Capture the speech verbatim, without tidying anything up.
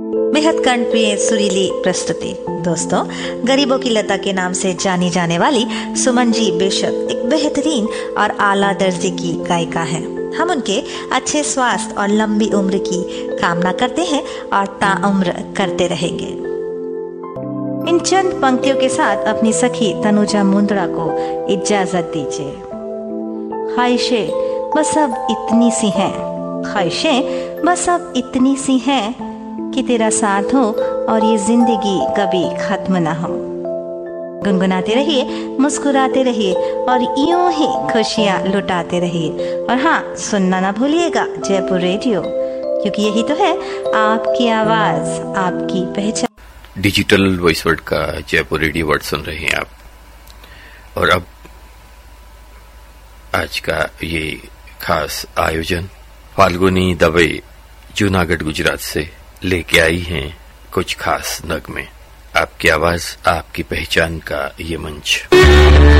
बेहद कर्णप्रिय सुरीली प्रस्तुति। दोस्तों, गरीबों की लता के नाम से जानी जाने वाली सुमन जी बेशक एक बेहतरीन और आला दर्जे की गायिका हैं। हम उनके अच्छे स्वास्थ्य और लंबी उम्र की कामना करते हैं और ताउम्र करते रहेंगे। इन चंद पंक्तियों के साथ अपनी सखी तनुजा मुंदड़ा को इजाजत दीजिए। ख्वाहिशें बस अब इतनी सी हैं, ख्वाहिशें बस अब इतनी सी हैं कि तेरा साथ हो और ये जिंदगी कभी खत्म ना हो। गुनगुनाते रहिए, मुस्कुराते रहिए और यूं ही खुशियां लुटाते रहिए। और हाँ, सुनना ना भूलिएगा जयपुर रेडियो, क्योंकि यही तो है आपकी आवाज, आपकी पहचान। डिजिटल वॉइस वर्ड का जयपुर रेडियो वर्ड सुन रहे हैं आप। और अब आज का ये खास आयोजन फाल्गुनी दवे जूनागढ़ गुजरात से लेके आई हैं कुछ खास नगमे। आपकी आवाज, आपकी पहचान का ये मंच।